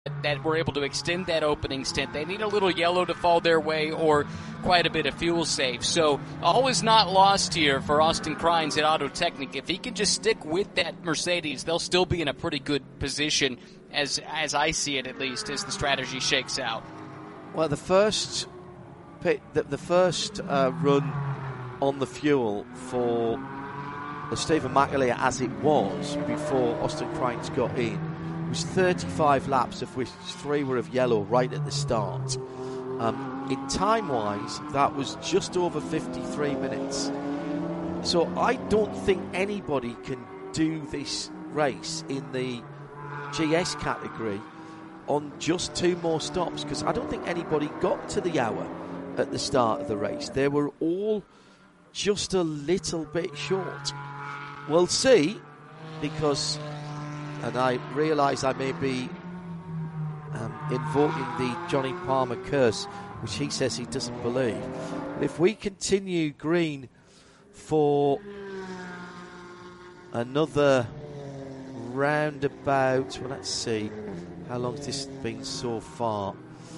that were able to extend that opening stint. They need a little yellow to fall their way or quite a bit of fuel save. So all is not lost here for Austin Crines at Auto Technica. If he can just stick with that Mercedes, they'll still be in a pretty good position, as I see it at least, as the strategy shakes out. Well, the first run on the fuel for Stephen McAleer, as it was before Austin Crines got in, was 35 laps, of which 3 were of yellow right at the start. In time-wise, that was just over 53 minutes. So I don't think anybody can do this race in the GS category on just 2 more stops, because I don't think anybody got to the hour at the start of the race. They were all just a little bit short. We'll see, because... and I realise I may be invoking the Johnny Palmer curse, which he says he doesn't believe. But if we continue green for another roundabout, well, let's see, how long has this been so far?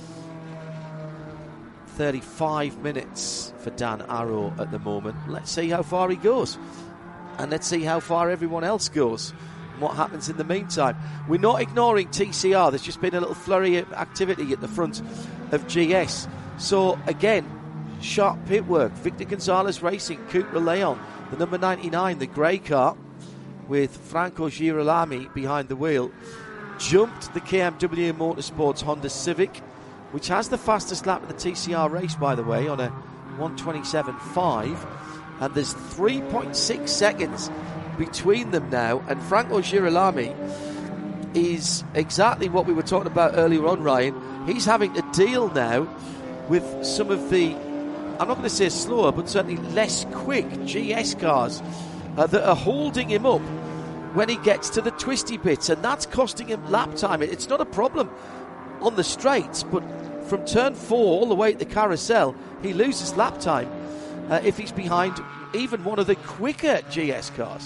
35 minutes for Dan Arrow at the moment. Let's see how far he goes. And let's see how far everyone else goes. What happens in the meantime. We're not ignoring TCR. There's just been a little flurry of activity at the front of GS. So again, sharp pit work. Victor Gonzalez Racing, Cupra Leon, the number 99, the grey car, with Franco Girolami behind the wheel, jumped the KMW Motorsports Honda Civic, which has the fastest lap of the TCR race, by the way, on a 1:27.5, and there's 3.6 seconds between them now, and Franco Girolami is exactly what we were talking about earlier on, Ryan. He's having to deal now with some of the, I'm not going to say slower, but certainly less quick GS cars that are holding him up when he gets to the twisty bits, and that's costing him lap time. It's not a problem on the straights, but from turn 4 all the way to the carousel, he loses lap time if he's behind even one of the quicker GS cars.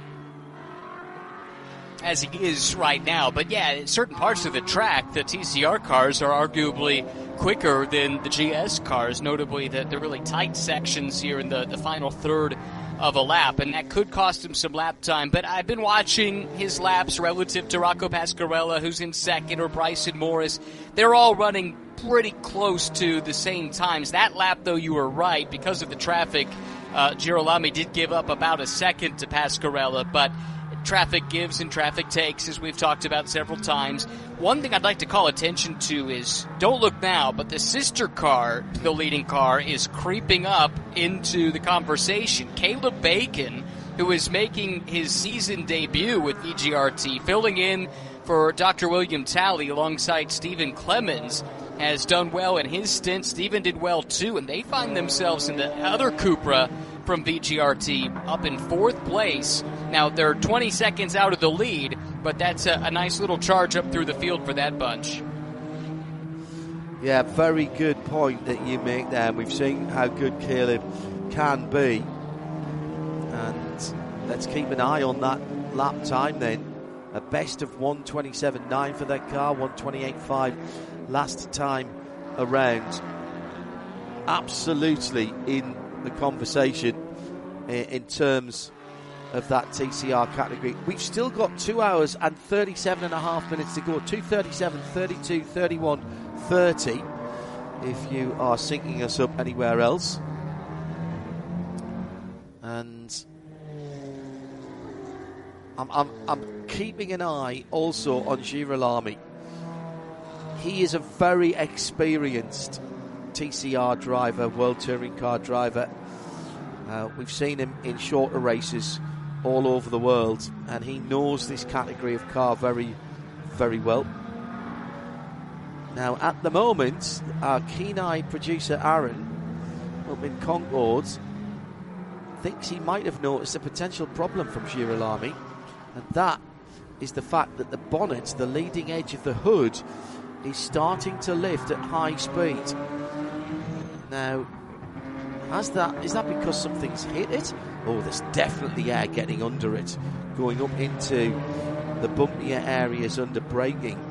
As he is right now. But yeah, in certain parts of the track, the TCR cars are arguably quicker than the GS cars, notably the really tight sections here in the final third of a lap, and that could cost him some lap time. But I've been watching his laps relative to Rocco Pasquarella, who's in second, or Bryson Morris. They're all running pretty close to the same times. That lap, though, you were right, because of the traffic, Girolami did give up about a second to Pasquarella, but traffic gives and traffic takes, as we've talked about several times. One thing I'd like to call attention to is, don't look now, but the sister car to the leading car is creeping up into the conversation. Caleb Bacon, who is making his season debut with VGRT, filling in for Dr. William Talley alongside Stephen Clemens, has done well in his stint. Stephen did well too, and they find themselves in the other Cupra from VGRT up in 4th place. Now, they're 20 seconds out of the lead, but that's a nice little charge up through the field for that bunch. Yeah, very good point that you make there. We've seen how good Caleb can be. And let's keep an eye on that lap time then. A best of 1:27.9 for that car, 1:28.5 last time around. Absolutely in the conversation in terms of that TCR category. We've still got 2 hours and 37 and a half minutes to go. 2:37, 32, 31, 30 if you are syncing us up anywhere else. And I'm keeping an eye also on Girolami. He is a very experienced TCR driver, World Touring Car driver. We've seen him in shorter races all over the world, and he knows this category of car very, very well. Now, at the moment, our keen-eyed producer Aaron, up in Concord, thinks he might have noticed a potential problem from Girolami, and that is the fact that the bonnet, the leading edge of the hood, is starting to lift at high speed. Now, is that because something's hit it? Oh, there's definitely air getting under it, going up into the bumpier areas under braking.